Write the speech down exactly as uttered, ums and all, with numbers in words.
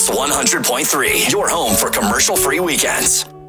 Mix one hundred point three, your home for commercial-free weekends.